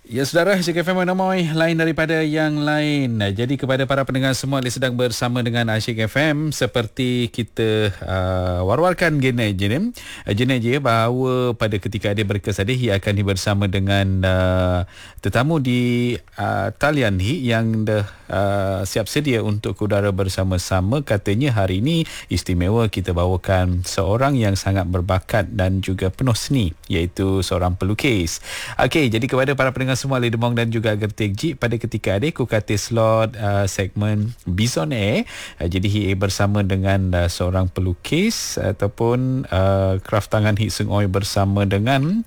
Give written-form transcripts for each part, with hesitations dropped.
Ya saudara, Asyik FM Menemui lain daripada yang lain. Jadi kepada para pendengar semua yang sedang bersama dengan Asyik FM, seperti kita war-warkan gini je bahawa pada ketika dia berkesadah ia akan bersama dengan tetamu di talian yang dah siap sedia untuk udara bersama-sama. Katanya hari ini istimewa, kita bawakan seorang yang sangat berbakat dan juga penuh seni, iaitu seorang pelukis. Okey, jadi kepada para pendengar semua Lidemong dan juga Gertik Ji, pada ketika ada ku kata slot segmen Bison Air. Jadi HA bersama dengan seorang pelukis ataupun kraft tangan Hit Sung Oi bersama dengan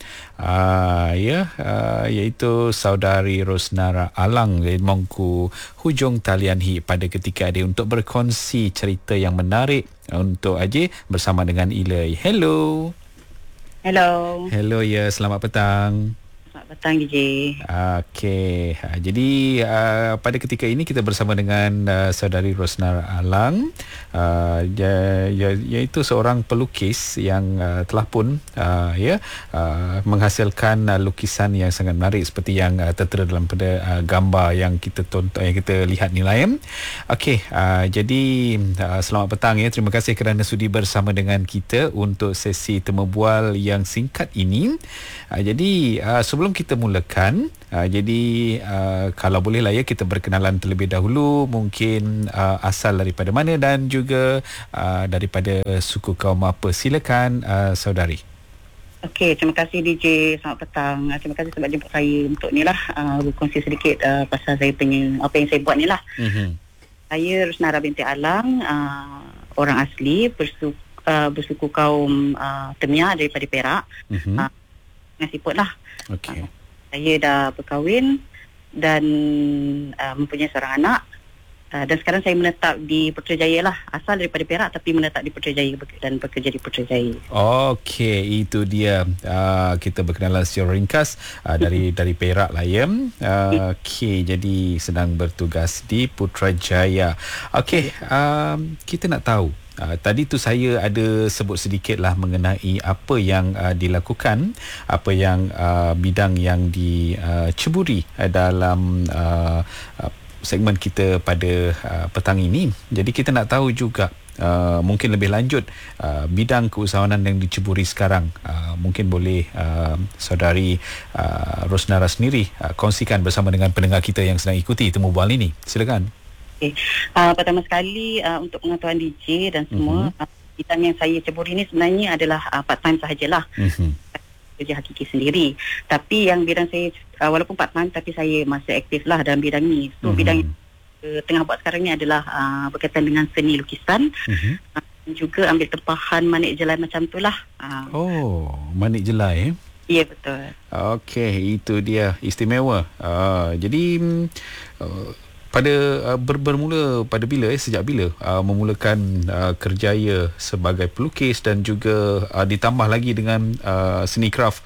iaitu saudari Rosnara Alang Lidemong ku hujung talian HI pada ketika ada untuk berkongsi cerita yang menarik untuk Aje bersama dengan Ilai. Hello. Hello ya, selamat petang. Selamat petang DJ. Okey, jadi pada ketika ini kita bersama dengan saudari Rosnara Alang, iaitu seorang pelukis yang telah pun menghasilkan lukisan yang sangat menarik seperti yang tertera dalam pada gambar yang kita tonton, yang kita lihat ni lah ya. Okey, jadi selamat petang ya. Terima kasih kerana sudi bersama dengan kita untuk sesi temu bual yang singkat ini. Jadi sebelum kita mulakan, kalau boleh lah ya, kita berkenalan terlebih dahulu, mungkin asal daripada mana dan juga daripada suku kaum apa. Silakan saudari. Okey, terima kasih DJ. Selamat petang. Terima kasih sebab jemput saya untuk ni lah, berkongsi sedikit pasal saya punya apa yang saya buat ni lah. Saya Rosnara binti Alang, orang asli bersuku kaum Temia daripada Perak. Dengan siput lah. Okey. Saya dah berkahwin dan mempunyai seorang anak, dan sekarang saya menetap di Putrajaya lah. Asal daripada Perak tapi menetap di Putrajaya dan bekerja di Putrajaya. Okey, itu dia. Kita berkenalan secara ringkas dari Perak lah ya. Okey, jadi sedang bertugas di Putrajaya. Okey, kita nak tahu, tadi tu saya ada sebut sedikit lah mengenai apa yang dilakukan, apa yang bidang yang diceburi dalam segmen kita pada petang ini. Jadi kita nak tahu juga mungkin lebih lanjut bidang keusahawanan yang diceburi sekarang. Mungkin boleh saudari Rosnara sendiri kongsikan bersama dengan pendengar kita yang sedang ikuti temu bual ini. Silakan. Pertama sekali untuk pengetahuan DJ dan semua, bidang yang saya ceburi ini sebenarnya adalah part time sahajalah. Kerja hakiki sendiri. Tapi yang bidang saya walaupun part time tapi saya masih aktif lah dalam bidang ni. So bidang yang tengah buat sekarang ni adalah berkaitan dengan seni lukisan. Juga ambil tempahan manik jelai macam tu lah. Manik jelai Ya, betul. Okey, itu dia, istimewa. Jadi pada bermula pada bila sejak bila memulakan kerjaya sebagai pelukis dan juga ditambah lagi dengan seni craft,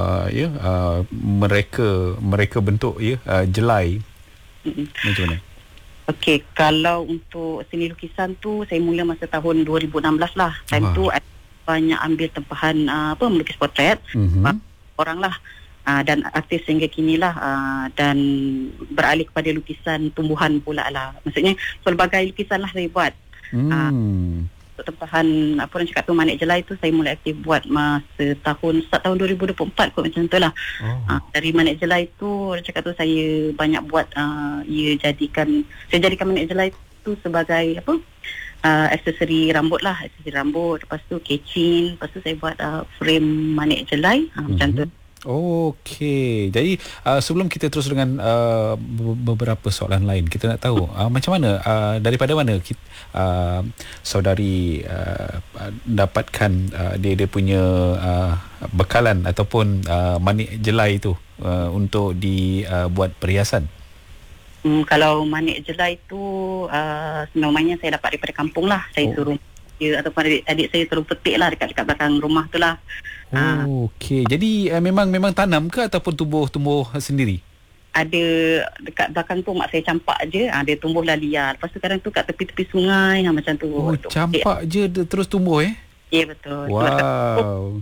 mereka bentuk jelai. Macam mana? Okey, kalau untuk seni lukisan tu saya mula masa tahun 2016 lah. Time tu banyak ambil tempahan melukis portret orang lah. Dan artis sehingga kini lah, dan beralih kepada lukisan tumbuhan pula lah. Maksudnya pelbagai lukisan lah saya buat. Untuk tempahan apa orang cakap tu manik jelai tu saya mula aktif buat masa start tahun 2024 kot, macam tu lah. Dari manik jelai tu orang cakap tu saya banyak buat, saya jadikan manik jelai tu sebagai aksesori rambut lah, lepas tu catching, lepas tu saya buat frame manik jelai, macam tu. Okey, jadi sebelum kita terus dengan beberapa soalan lain, kita nak tahu macam mana, daripada mana saudari dapatkan dia punya bekalan ataupun manik jelai itu untuk dibuat perhiasan. Kalau manik jelai tu sebenarnya saya dapat daripada kampung lah. Saya suruh ataupun adik saya suruh petik lah dekat belakang rumah tu lah. Okey, jadi memang tanam ke ataupun tumbuh sendiri? Ada dekat belakang tu mak saya campak je, dia tumbuhlah liar. Lepas tu sekarang tu kat tepi-tepi sungai macam tu. Campak je terus tumbuh Ya, betul. Wow.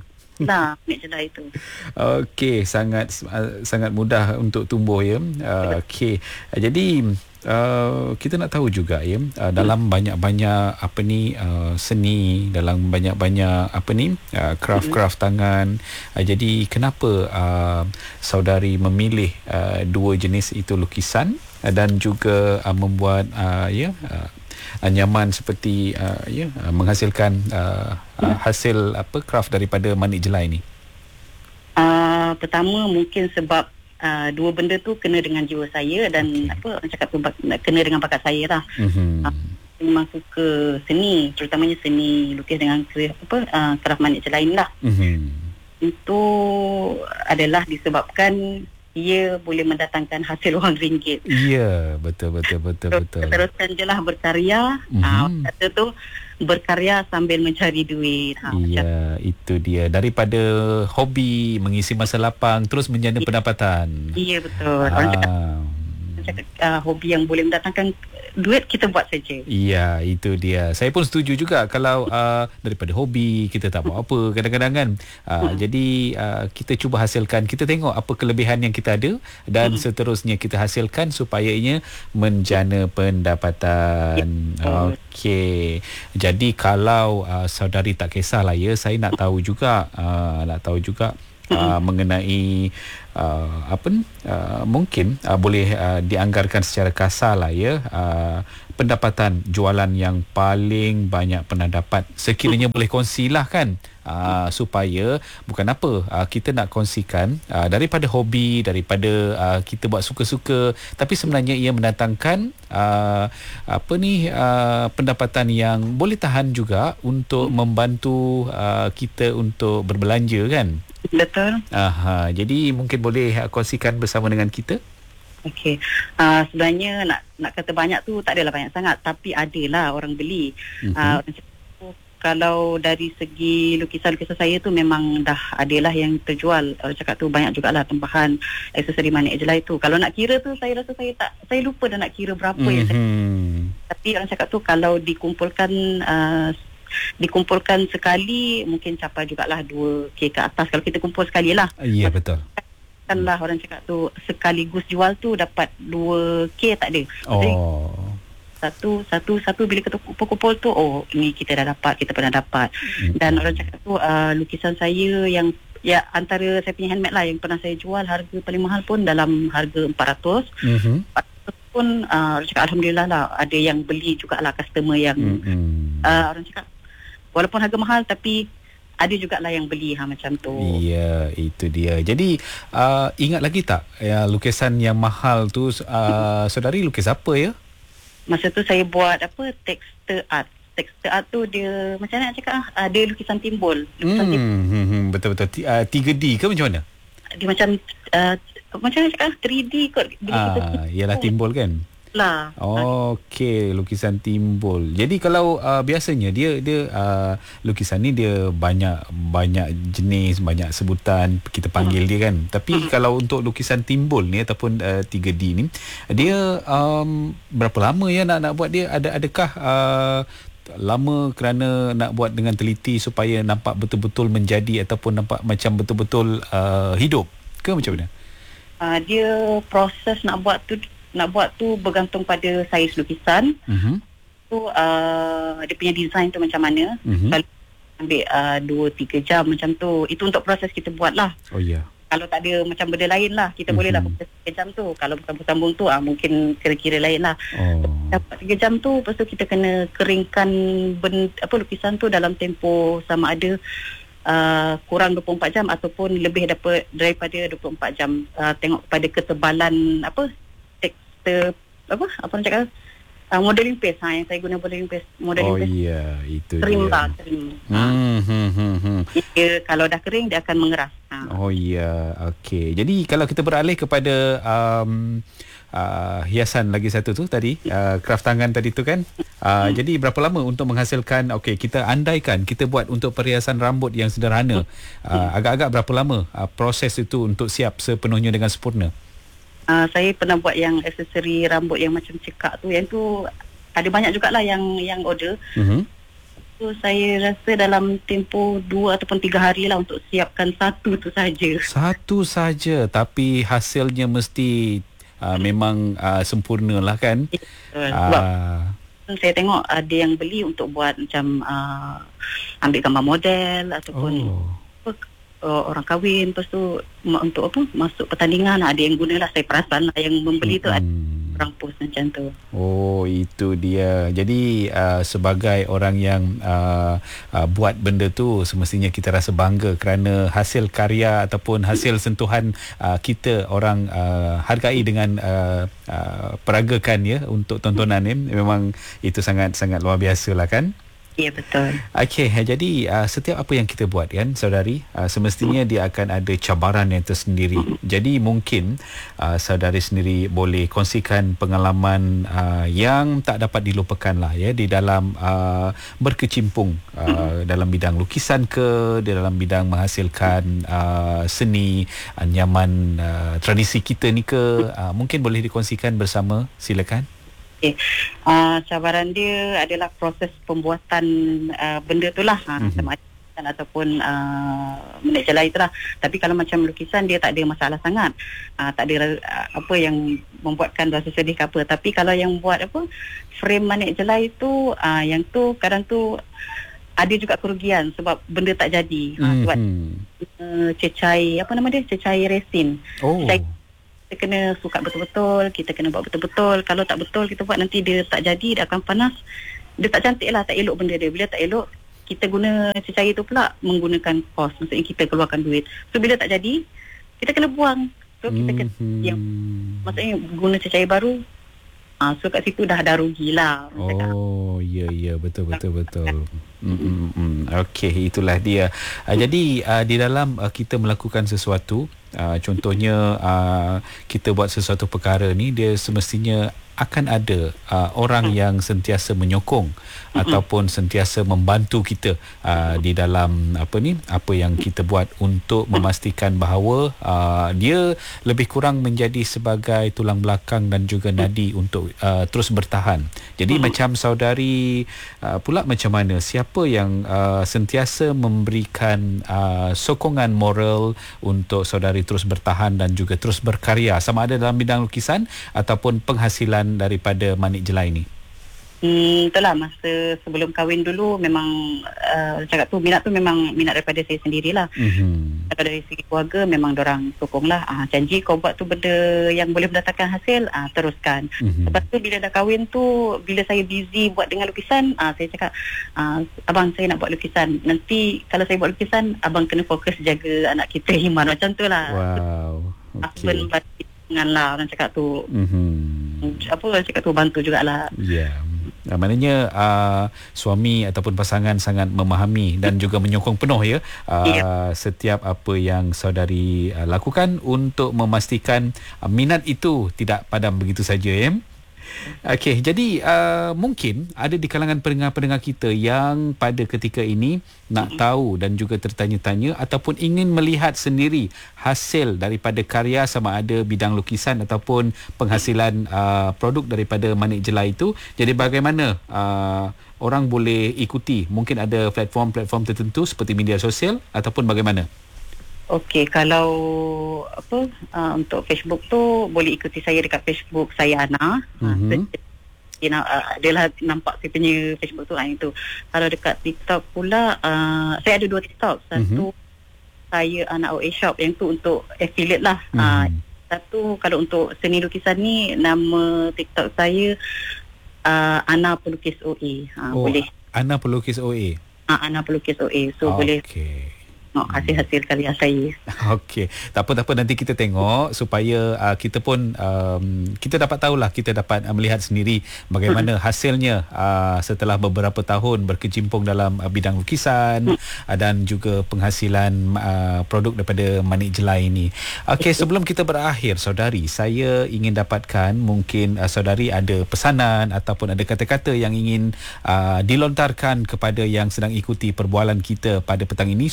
Nah, minyak jelai itu. Okey, sangat mudah untuk tumbuh ya. Okey. Jadi kita nak tahu juga ya, dalam banyak-banyak seni, dalam banyak-banyak craft tangan. Jadi kenapa saudari memilih dua jenis itu lukisan dan juga membuat anyaman seperti menghasilkan hasil craft daripada manik jelai ni? Pertama mungkin sebab dua benda tu kena dengan jiwa saya dan orang cakap tu kena dengan bakat saya lah. Memang suka seni, terutamanya seni lukis dengan craft manik jelai lah. Itu adalah disebabkan ia boleh mendatangkan hasil wang ringgit. Ya, betul. Teruskan je lah berkarya. Kata tu berkarya sambil mencari duit. Ya, itu dia. Daripada hobi mengisi masa lapang terus menjana pendapatan. Ya, betul. Orang cakap hobi yang boleh mendatangkan duit, kita buat saja. Ya, itu dia. Saya pun setuju juga kalau daripada hobi kita tak buat apa kadang-kadang kan. Jadi kita cuba hasilkan, kita tengok apa kelebihan yang kita ada dan seterusnya kita hasilkan supaya ianya menjana pendapatan. Okey. Jadi kalau saudari tak kisahlah ya, saya nak tahu juga mengenai mungkin boleh dianggarkan secara kasar lah ya, pendapatan jualan yang paling banyak pernah dapat, sekiranya boleh kongsilah kan, supaya bukan apa, kita nak kongsikan daripada hobi, daripada kita buat suka-suka, tapi sebenarnya ia mendatangkan pendapatan yang boleh tahan juga untuk membantu kita untuk berbelanja kan. Betul. Jadi mungkin boleh kongsikan bersama dengan kita. Okey. Sebenarnya nak kata banyak tu tak adalah banyak sangat, tapi adalah orang beli. Kalau dari segi lukisan-lukisan saya tu memang dah adalah yang terjual. Orang cakap tu banyak jugalah tempahan aksesori manik jelai tu. Kalau nak kira tu saya rasa saya lupa dah nak kira berapa yang saya. Tapi orang cakap tu kalau dikumpulkan sekali mungkin capai jugalah 2K ke atas kalau kita kumpul sekali lah. Ya, betul. Kan lah orang cakap tu sekaligus jual tu dapat 2K tak ada. Satu bila kita kumpul tu, ni kita dah dapat, kita pernah dapat. Dan orang cakap tu lukisan saya yang antara saya punya handmade lah yang pernah saya jual, harga paling mahal pun dalam harga 400. 400 pun orang cakap alhamdulillah lah, ada yang beli jugalah customer yang orang cakap walaupun harga mahal tapi ada jugalah yang beli macam tu. Ya, itu dia. Jadi ingat lagi tak lukisan yang mahal tu, saudari lukis apa ya? Masa tu saya buat texture art. Texture art tu dia macam mana nak cakap, dia lukisan timbul. Betul-betul 3D ke macam mana? Dia macam nak cakap 3D kot. Ialah timbul kan? Lah. Okey, lukisan timbul. Jadi kalau biasanya dia lukisan ni dia banyak jenis, banyak sebutan kita panggil dia kan. Tapi kalau untuk lukisan timbul ni ataupun 3D ni, dia berapa lama ya nak buat dia? Adakah lama kerana nak buat dengan teliti supaya nampak betul-betul menjadi ataupun nampak macam betul-betul hidup ke macam mana? Dia proses nak buat tu bergantung pada saiz lukisan. Tu dia punya design tu macam mana. Kalau ambil 2-3 jam macam tu, itu untuk proses kita buat lah. Kalau tak ada macam benda lain lah, kita boleh lah proses 3 jam tu. Kalau bersambung-sambung tu mungkin kira-kira lain lah. Dapat 3 jam tu, lepas tu kita kena keringkan lukisan tu dalam tempoh sama ada kurang 24 jam ataupun lebih daripada 24 jam. Tengok pada ketebalan tekstur orang cakap modeling paste yang saya guna modeling paste. Itu kering dia. Kering. Kalau dah kering dia akan mengeras. Okey. Jadi kalau kita beralih kepada hiasan lagi satu tu tadi, craft tangan tadi tu kan, jadi berapa lama untuk menghasilkan, kita andaikan kita buat untuk perhiasan rambut yang sederhana, agak-agak berapa lama proses itu untuk siap sepenuhnya dengan sempurna? Saya pernah buat yang aksesori rambut yang macam cekak tu, yang tu ada banyak jugalah yang order. Tu So, saya rasa dalam tempoh 2 ataupun 3 hari lah untuk siapkan satu tu saja. Satu saja, tapi hasilnya mesti memang sempurna lah kan? Sebab saya tengok ada yang beli untuk buat macam ambil gambar model ataupun orang kahwin, lepas tu untuk apa masuk pertandingan, ada yang gunalah. Saya perasan lah yang membeli tu ada orang post macam tu. Oh, itu dia. Jadi sebagai orang yang buat benda tu, semestinya kita rasa bangga kerana hasil karya ataupun hasil sentuhan kita orang hargai dengan peragakan ya untuk tontonan ni. Memang itu sangat-sangat luar biasa lah kan. Ya, betul. Okey, jadi setiap apa yang kita buat kan saudari, semestinya dia akan ada cabaran yang tersendiri. Jadi mungkin saudari sendiri boleh kongsikan pengalaman yang tak dapat dilupakan lah ya di dalam berkecimpung dalam bidang lukisan ke, di dalam bidang menghasilkan seni anyaman tradisi kita ni ke. Mungkin boleh dikongsikan bersama, silakan. Okay. Cabaran dia adalah proses pembuatan benda tu lah, sama ada ataupun menek jelai tu lah. Tapi kalau macam lukisan dia tak ada masalah sangat, tak ada apa yang membuatkan rasa sedih ke apa. Tapi kalau yang buat apa frame menek jelai tu, yang tu kadang tu ada juga kerugian sebab benda tak jadi. Sebab cecai, apa nama dia, cecai resin. Kita kena sukat betul-betul, kita kena buat betul-betul. Kalau tak betul kita buat, nanti dia tak jadi, dia akan panas. Dia tak cantik lah, tak elok benda dia. Bila tak elok, kita guna cecair tu pula menggunakan kos. Maksudnya kita keluarkan duit. So bila tak jadi, kita kena buang. So kita kena yang maksudnya guna cecair baru. So kat situ dah rugilah. Ya, betul. Okey, itulah dia. Jadi di dalam kita melakukan sesuatu, contohnya kita buat sesuatu perkara ni, dia semestinya akan ada orang yang sentiasa menyokong ataupun sentiasa membantu kita di dalam apa yang kita buat untuk memastikan bahawa dia lebih kurang menjadi sebagai tulang belakang dan juga nadi untuk terus bertahan. Jadi macam saudari pula, macam mana, siapa yang sentiasa memberikan sokongan moral untuk saudari terus bertahan dan juga terus berkarya, sama ada dalam bidang lukisan ataupun penghasilan daripada manik jelai ni? Itulah, masa sebelum kahwin dulu memang cakap tu minat tu memang minat daripada saya sendirilah. Kalau dari segi keluarga memang dorang sokonglah, janji kau buat tu benda yang boleh mendatangkan hasil, teruskan. Lepas tu bila dah kahwin tu, bila saya busy buat dengan lukisan, saya cakap, abang saya nak buat lukisan, nanti kalau saya buat lukisan abang kena fokus jaga anak kita Himan, macam tu lah. Wow, okay. Lah orang cakap tu. Apa orang cakap tu, bantu jugalah. Maknanya suami ataupun pasangan sangat memahami dan juga menyokong penuh setiap apa yang saudari lakukan untuk memastikan minat itu tidak padam begitu saja ya. Okey, jadi mungkin ada di kalangan pendengar-pendengar kita yang pada ketika ini nak tahu dan juga tertanya-tanya ataupun ingin melihat sendiri hasil daripada karya, sama ada bidang lukisan ataupun penghasilan produk daripada manik jelai itu. Jadi bagaimana orang boleh ikuti? Mungkin ada platform-platform tertentu seperti media sosial ataupun bagaimana? Okey, kalau untuk Facebook tu boleh ikuti saya dekat Facebook saya Ana. Adalah nampak saya punya Facebook tu, itu. Kalau dekat TikTok pula, saya ada 2 TikTok. Satu saya Ana OA Shop, yang tu untuk affiliate lah. Satu kalau untuk seni lukisan ni, nama TikTok saya Ana Pelukis OA. Boleh. Ana Pelukis OA. Ana Pelukis OA. So boleh hasil-hasil karya saya. Okey. Tak apa, nanti kita tengok supaya kita pun kita dapat tahulah, kita dapat melihat sendiri bagaimana hasilnya setelah beberapa tahun berkecimpung dalam bidang lukisan dan juga penghasilan produk daripada manik jelai ini. Okey, sebelum kita berakhir saudari, saya ingin dapatkan mungkin saudari ada pesanan ataupun ada kata-kata yang ingin dilontarkan kepada yang sedang ikuti perbualan kita pada petang ini. Semoga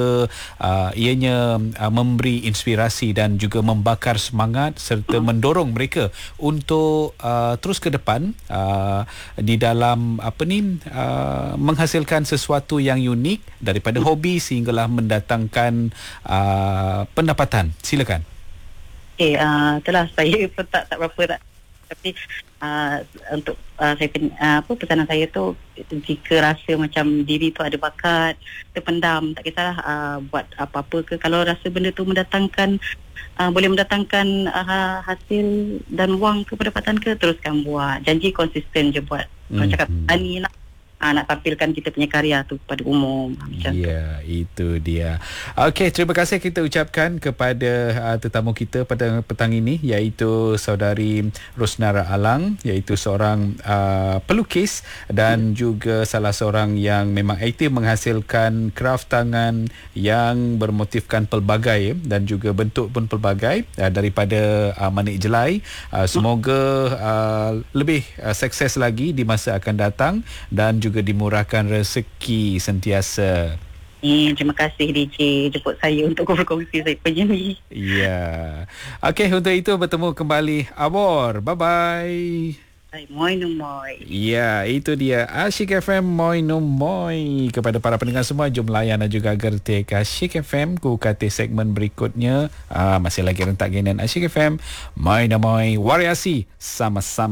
ianya memberi inspirasi dan juga membakar semangat serta mendorong mereka untuk terus ke depan di dalam menghasilkan sesuatu yang unik daripada hobi sehinggalah mendatangkan pendapatan. Silakan. Itulah saya pun tak berapa tak. Tapi untuk pesanan saya tu, jika rasa macam diri tu ada bakat, terpendam, tak kisahlah buat apa-apa ke, kalau rasa benda tu boleh mendatangkan hasil dan wang ke, pendapatan ke, teruskan buat. Janji konsisten je buat. Kalau cakap tani nak tampilkan kita punya karya tu kepada umum, macam tu. Ya, itu dia. Okey, terima kasih kita ucapkan kepada tetamu kita pada petang ini, iaitu saudari Rosnara Alang, iaitu seorang pelukis dan juga salah seorang yang memang aktif menghasilkan kraft tangan yang bermotifkan pelbagai dan juga bentuk pun pelbagai daripada Manik Jelai. Semoga lebih sukses lagi di masa akan datang dan juga dimurahkan rezeki sentiasa. Terima kasih DJ jemput saya untuk berkongsi saya punya ni. Ya. Okey, untuk itu bertemu kembali Awor. Bye-bye. Moi no moi. Ya, itu dia Asyik FM Moi no moi. Kepada para pendengar semua, jom layan dan juga gertik Asyik FM. Ku kata segmen berikutnya masih lagi rentak genan Asyik FM Moi no moi. Variasi sama-sama.